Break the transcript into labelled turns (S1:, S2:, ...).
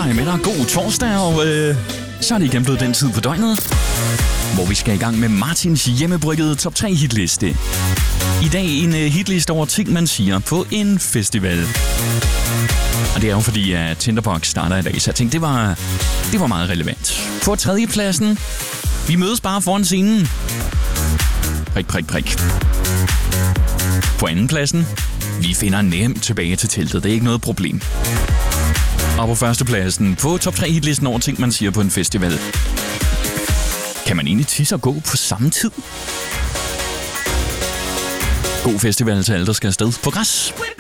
S1: Hej med dig, god torsdag, og så er det igen blevet den tid på døgnet, hvor vi skal i gang med Martins hjemmebryggede top 3 hitliste. I dag en hitliste over ting, man siger på en festival. Og det er jo fordi, at Tinderbox starter i dag, så jeg tænkte, det var meget relevant. På tredjepladsen, vi mødes bare foran scenen. Prik, prik, prik. På andenpladsen, vi finder nemt tilbage til teltet, det er ikke noget problem. Og på førstepladsen, på top 3 hitlisten over ting, man siger på en festival. Kan man egentlig tisse og gå på samme tid? God festival til alle, der skal afsted på græs.